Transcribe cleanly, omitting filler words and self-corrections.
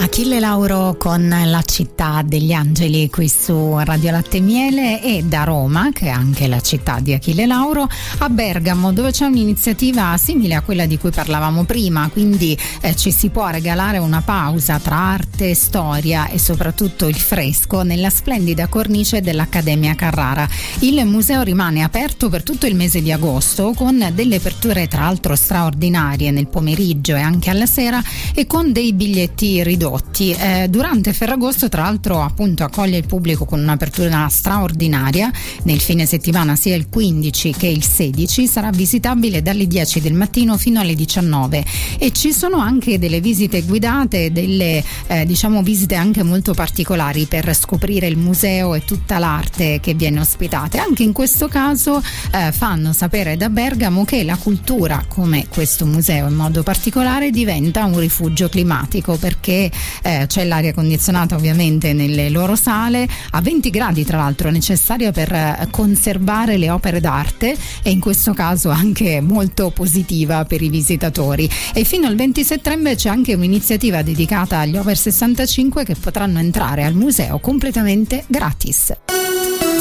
Achille Lauro con La città degli angeli qui su Radio Latte e Miele, e da Roma, che è anche la città di Achille Lauro, a Bergamo, dove c'è un'iniziativa simile a quella di cui parlavamo prima, quindi ci si può regalare una pausa tra arte, storia e soprattutto il fresco nella splendida cornice dell'Accademia Carrara. Il museo rimane aperto per tutto il mese di agosto, con delle aperture tra l'altro straordinarie nel pomeriggio e anche alla sera, e con dei biglietti ridotti. Durante Ferragosto tra l'altro appunto accoglie il pubblico con un'apertura straordinaria. Nel fine settimana sia il 15 che il 16 sarà visitabile dalle 10 del mattino fino alle 19, e ci sono anche delle visite guidate, delle visite anche molto particolari per scoprire il museo e tutta l'arte che viene ospitata. Anche in questo caso fanno sapere da Bergamo che la cultura, come questo museo in modo particolare, diventa un rifugio climatico, perché c'è l'aria condizionata ovviamente nelle loro sale a 20 gradi, tra l'altro necessaria per conservare le opere d'arte, e in questo caso anche molto positiva per i visitatori. E fino al 20 settembre c'è anche un'iniziativa dedicata agli over 65 che potranno entrare al museo completamente gratis.